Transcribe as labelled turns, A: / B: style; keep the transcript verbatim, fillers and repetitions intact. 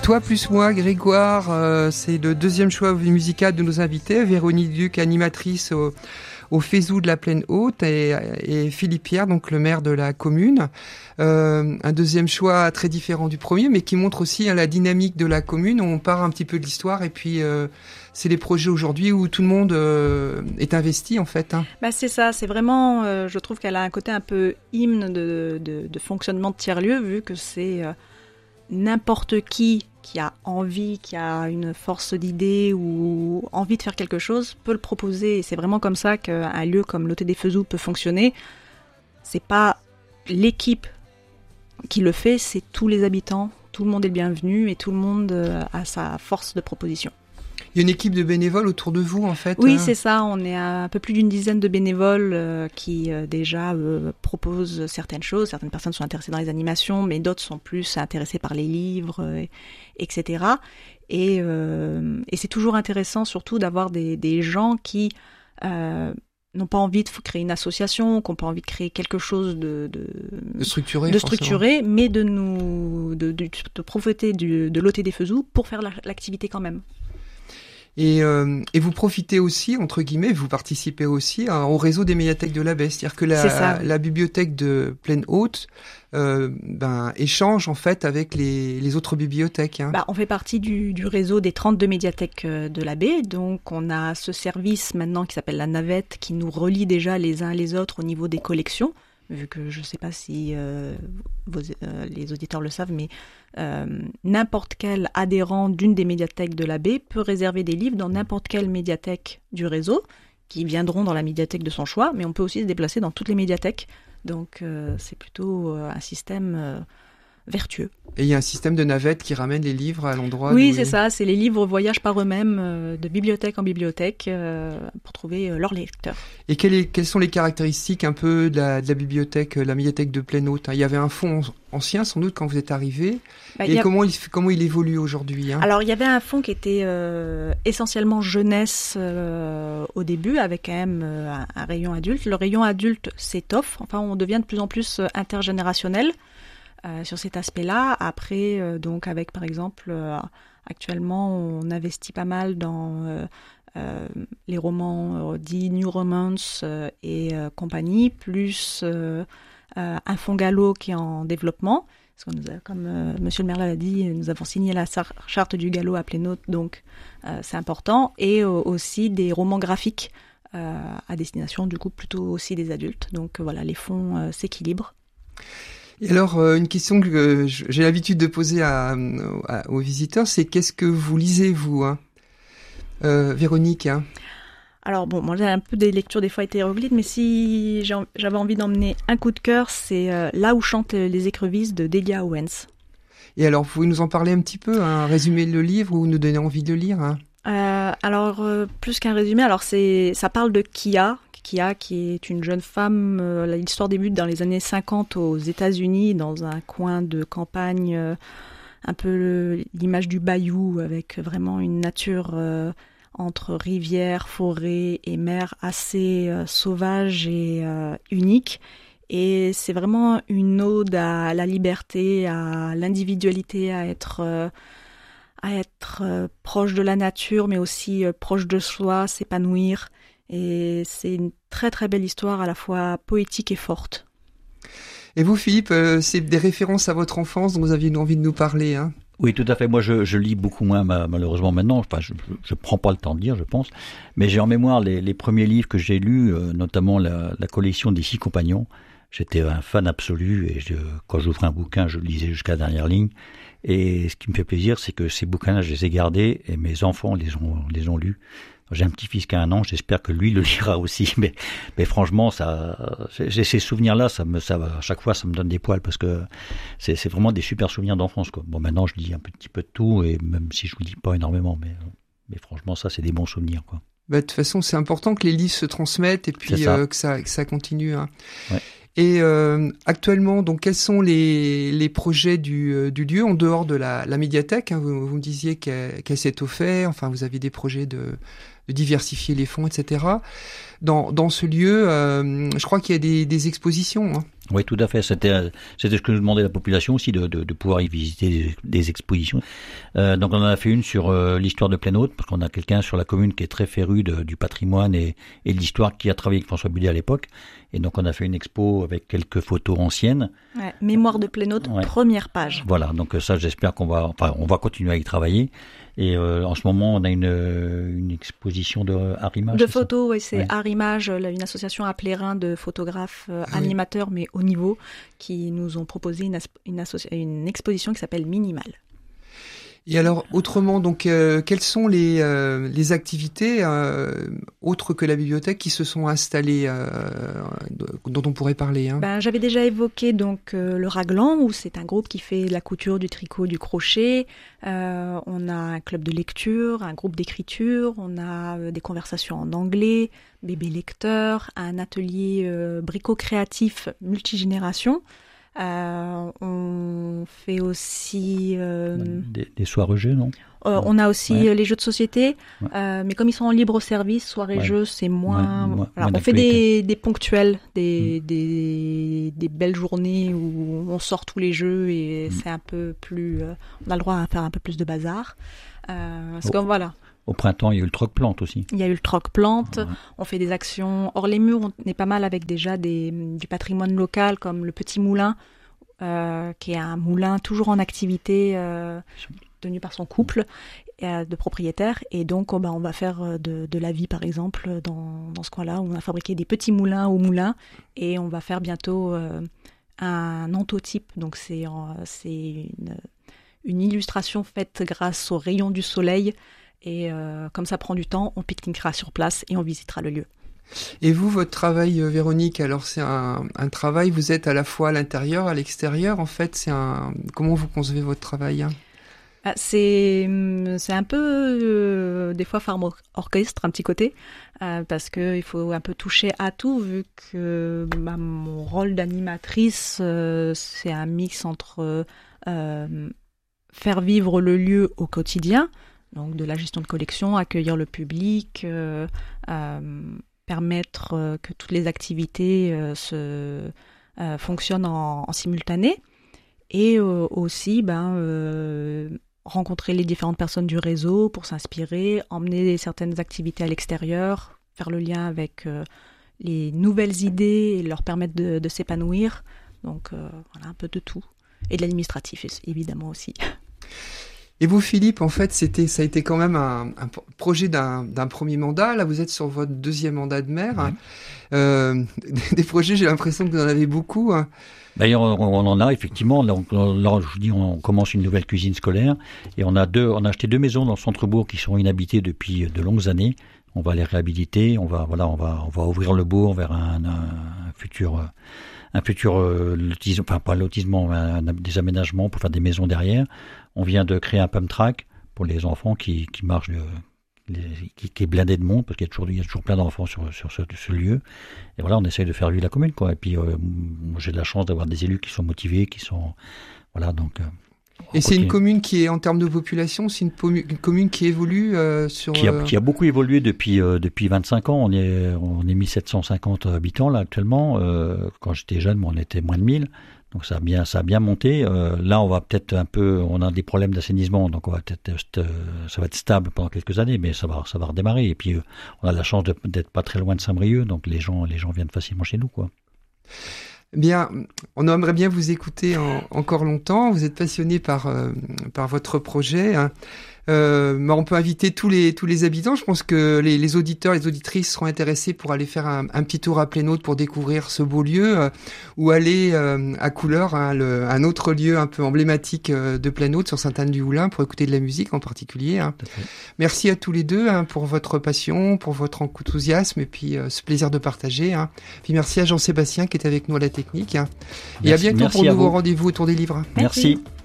A: Toi plus moi, Grégoire, euh, c'est le deuxième choix musical de nos invités. Véronique Duc, animatrice au, au Fézou de la Plaine Haute, et, et Philippe Pierre, donc le maire de la commune. Euh, un deuxième choix très différent du premier, mais qui montre aussi hein, la dynamique de la commune. On part un petit peu de l'histoire et puis euh, c'est les projets aujourd'hui où tout le monde euh, est investi en fait. Hein.
B: Bah c'est ça, c'est vraiment, euh, je trouve qu'elle a un côté un peu hymne de, de, de fonctionnement de tiers-lieu, vu que c'est euh, n'importe qui qui a envie, qui a une force d'idée ou envie de faire quelque chose, peut le proposer. Et c'est vraiment comme ça qu'un lieu comme l'O T des Fézous peut fonctionner. C'est pas l'équipe qui le fait, c'est tous les habitants. Tout le monde est le bienvenu et tout le monde a sa force de proposition.
A: Il y a une équipe de bénévoles autour de vous, en fait.
B: Oui,
A: hein.
B: c'est ça. On est à un peu plus d'une dizaine de bénévoles euh, qui euh, déjà euh, proposent certaines choses. Certaines personnes sont intéressées dans les animations, mais d'autres sont plus intéressées par les livres, euh, et cetera. Et, euh, et c'est toujours intéressant, surtout, d'avoir des, des gens qui euh, n'ont pas envie de créer une association, qui n'ont pas envie de créer quelque chose de, de,
A: de structuré,
B: de structuré mais de nous de, de, de profiter du, de l'O T des Fézous pour faire la, l'activité quand même.
A: Et, euh, et vous profitez aussi, entre guillemets, vous participez aussi hein, au réseau des médiathèques de la Baie. C'est-à-dire que la,
B: ça, oui.
A: la bibliothèque de Plaine Haute euh, ben, échange en fait avec les, les autres bibliothèques. Hein.
B: Bah, on fait partie du, du réseau des trente-deux médiathèques de la Baie. Donc on a ce service maintenant qui s'appelle la navette qui nous relie déjà les uns les autres au niveau des collections. Vu que je ne sais pas si euh, vos, euh, les auditeurs le savent, mais euh, n'importe quel adhérent d'une des médiathèques de la Baie peut réserver des livres dans n'importe quelle médiathèque du réseau, qui viendront dans la médiathèque de son choix, mais on peut aussi se déplacer dans toutes les médiathèques. Donc euh, c'est plutôt euh, un système euh, vertueux.
A: Et il y a un système de navette qui ramène les livres à l'endroit.
B: Oui,
A: d'où
B: c'est
A: ils...
B: ça. C'est les livres voyagent par eux-mêmes euh, de bibliothèque en bibliothèque euh, pour trouver euh, leurs lecteurs.
A: Et quelles, est, quelles sont les caractéristiques un peu de la, de la bibliothèque, la médiathèque de Plaine Haute? Il y avait un fonds ancien sans doute quand vous êtes arrivé. Bah, et a... comment, il, comment il évolue aujourd'hui hein?
B: Alors il y avait un fonds qui était euh, essentiellement jeunesse euh, au début, avec quand même euh, un, un rayon adulte. Le rayon adulte s'étoffe. Enfin, on devient de plus en plus intergénérationnel. Euh, sur cet aspect-là. Après, euh, donc avec par exemple, euh, actuellement, on investit pas mal dans euh, euh, les romans euh, dits New Romance euh, et euh, compagnie, plus euh, euh, un fonds Gallo qui est en développement. Parce que nous a, comme euh, Monsieur le maire l'a dit, nous avons signé la sar- charte du Gallo à Plaine Haute, donc euh, c'est important. Et euh, aussi des romans graphiques euh, à destination du coup plutôt aussi des adultes. Donc euh, voilà, les fonds euh, s'équilibrent.
A: Et alors, euh, une question que euh, j'ai l'habitude de poser à, à, aux visiteurs, c'est qu'est-ce que vous lisez, vous, hein euh, Véronique hein
B: Alors bon, moi j'ai un peu des lectures des fois hétéroclites, mais si j'ai, j'avais envie d'emmener un coup de cœur, c'est euh, Là où chantent les écrevisses de Delia Owens.
A: Et alors, vous pouvez nous en parler un petit peu, hein, résumer le livre ou nous donner envie de le lire hein
B: euh, Alors, euh, plus qu'un résumé, alors c'est, ça parle de Kia, Kia, qui est une jeune femme. Euh, l'histoire débute dans les années cinquante aux États-Unis, dans un coin de campagne, euh, un peu le, l'image du bayou, avec vraiment une nature euh, entre rivière, forêt et mer assez euh, sauvage et euh, unique. Et c'est vraiment une ode à la liberté, à l'individualité, à être, euh, à être euh, proche de la nature, mais aussi euh, proche de soi, s'épanouir. Et c'est une très très belle histoire, à la fois poétique et forte.
A: Et vous, Philippe, euh, c'est des références à votre enfance dont vous aviez envie de nous parler, hein?
C: Oui, tout à fait. Moi, je, je lis beaucoup moins, malheureusement, maintenant. Enfin, je ne prends pas le temps de lire, je pense. Mais j'ai en mémoire les, les premiers livres que j'ai lus, euh, notamment la, la collection des Six Compagnons. J'étais un fan absolu et je, quand j'ouvrais un bouquin, je le lisais jusqu'à la dernière ligne. Et ce qui me fait plaisir, c'est que ces bouquins-là, je les ai gardés et mes enfants les ont, les ont lus. J'ai un petit-fils qui a un an, j'espère que lui le lira aussi. Mais, mais franchement, ça, j'ai ces souvenirs-là, ça me, ça, à chaque fois, ça me donne des poils parce que c'est, c'est vraiment des super souvenirs d'enfance, quoi. Bon, maintenant, je lis un petit peu de tout et même si je ne lis pas énormément, mais, mais franchement, ça, c'est des bons souvenirs, quoi.
A: Bah, de toute façon, c'est important que les livres se transmettent et puis ça. Euh, que ça, que ça continue, hein.
C: Ouais.
A: Et euh, actuellement, donc, quels sont les, les projets du, euh, du lieu en dehors de la, la médiathèque hein, vous, vous me disiez qu'elle, qu'elle s'est offerte, enfin, vous avez des projets de, de diversifier les fonds, et cetera. Dans, dans ce lieu, euh, je crois qu'il y a des, des expositions. Hein.
C: Oui, tout à fait. C'était, c'était ce que nous demandait la population aussi, de, de, de pouvoir y visiter des, des expositions. Euh, donc on en a fait une sur euh, l'histoire de Plaine-Haute, parce qu'on a quelqu'un sur la commune qui est très féru de, du patrimoine et, et de l'histoire, qui a travaillé avec François Bullier à l'époque. Et donc on a fait une expo avec quelques photos anciennes.
B: Ouais, Mémoire de Plaine-Haute, ouais. Première page.
C: Voilà, donc ça j'espère qu'on va, enfin on va continuer à y travailler. Et euh, en ce moment, on a une, une exposition de Arrimage.
B: De photos, oui, c'est ouais. Arrimage, une association à Plérin de photographes euh, oui. animateurs, mais haut niveau, qui nous ont proposé une, une, associ- une exposition qui s'appelle Minimal.
A: Et alors, autrement, donc, euh, quelles sont les, euh, les activités euh, autres que la bibliothèque qui se sont installées, euh, dont on pourrait parler hein
B: ben, j'avais déjà évoqué donc euh, le Raglan, où c'est un groupe qui fait de la couture, du tricot, du crochet. Euh, on a un club de lecture, un groupe d'écriture, on a euh, des conversations en anglais, bébé lecteur, un atelier euh, brico-créatif multigénération. Euh, on fait aussi euh,
C: des, des soirées-jeux, non
B: euh, On a aussi ouais. les jeux de société, ouais. euh, mais comme ils sont en libre service, soirées-jeux, ouais. c'est moins. Ouais, moins, voilà, moins on fait des, des ponctuels, des, mmh. des, des belles journées où on sort tous les jeux et mmh. c'est un peu plus. Euh, on a le droit à faire un peu plus de bazar. Euh, parce oh. que voilà.
C: Au printemps, il y a eu le troc-plante aussi.
B: Il y a eu le troc-plante. Ouais. On fait des actions hors les murs. On est pas mal avec déjà des, du patrimoine local, comme le Petit Moulin, euh, qui est un moulin toujours en activité, euh, tenu par son couple euh, de propriétaires. Et donc, oh, bah, on va faire de, de la vie, par exemple, dans, dans ce coin-là, où on a fabriqué des petits moulins au moulin. Et on va faire bientôt euh, un anthotype. Donc, c'est, euh, c'est une, une illustration faite grâce aux rayons du soleil. Et euh, comme ça prend du temps, on pique-niquera sur place et on visitera le lieu.
A: Et vous, votre travail, euh, Véronique, alors c'est un, un travail, vous êtes à la fois à l'intérieur, à l'extérieur, en fait, c'est un... Comment vous concevez votre travail hein
B: ah, c'est, c'est un peu, euh, des fois, farm orchestre, un petit côté, euh, parce qu'il faut un peu toucher à tout, vu que bah, mon rôle d'animatrice, euh, c'est un mix entre euh, faire vivre le lieu au quotidien, donc de la gestion de collection, accueillir le public, euh, euh, permettre euh, que toutes les activités euh, se, euh, fonctionnent en, en simultané, et euh, aussi ben, euh, rencontrer les différentes personnes du réseau pour s'inspirer, emmener certaines activités à l'extérieur, faire le lien avec euh, les nouvelles idées et leur permettre de, de s'épanouir. Donc euh, voilà, un peu de tout. Et de l'administratif évidemment aussi.
A: Et vous, Philippe, en fait, c'était, ça a été quand même un, un projet d'un, d'un premier mandat. Là, vous êtes sur votre deuxième mandat de maire. Ouais. Euh, des projets, j'ai l'impression que vous en avez beaucoup. Hein.
C: D'ailleurs, on, on en a effectivement. Là, on, là, je vous dis, on commence une nouvelle cuisine scolaire et on a deux, on a acheté deux maisons dans le centre-bourg qui sont inhabitées depuis de longues années. On va les réhabiliter. On va, voilà, on va, on va ouvrir le bourg vers un, un futur. un futur euh, lotissement, enfin pas lotissement, un, un, des aménagements pour faire des maisons derrière. On vient de créer un pump track pour les enfants qui, qui marchent, de, les, qui, qui est blindé de monde, parce qu'il y a toujours, il y a toujours plein d'enfants sur, sur ce, ce lieu. Et voilà, on essaye de faire vivre la commune, quoi. Et puis, euh, moi, j'ai de la chance d'avoir des élus qui sont motivés, qui sont, voilà, donc. Euh,
A: Et c'est une commune qui est, en termes de population, c'est une, pomu- une commune qui évolue euh, sur...
C: Qui a, qui a beaucoup évolué depuis, euh, depuis vingt-cinq ans. On est, on est mille sept cent cinquante habitants, là, actuellement. Euh, quand j'étais jeune, on était moins de mille. Donc ça a bien, ça a bien monté. Euh, là, on va peut-être un peu... On a des problèmes d'assainissement, donc on va peut-être, euh, ça va être stable pendant quelques années, mais ça va, ça va redémarrer. Et puis, euh, on a la chance de, d'être pas très loin de Saint-Brieuc, donc les gens, les gens viennent facilement chez nous, quoi.
A: Bien, on aimerait bien vous écouter en, encore longtemps. Vous êtes passionné par euh, par votre projet. Hein. Euh, on peut inviter tous les tous les habitants. Je pense que les, les auditeurs, les auditrices seront intéressés pour aller faire un, un petit tour à Plaine-Haute pour découvrir ce beau lieu, euh, ou aller euh, à Couleurs, hein, le, un autre lieu un peu emblématique euh, de Plaine-Haute sur Sainte-Anne-du-Houlin pour écouter de la musique en particulier. Hein. Merci à tous les deux hein, pour votre passion, pour votre enthousiasme et puis euh, ce plaisir de partager. Hein. Puis merci à Jean-Sébastien qui est avec nous à la technique. Hein. Et
C: merci,
A: à bientôt pour de nouveaux
C: vous.
A: rendez-vous autour des livres.
C: Merci. merci.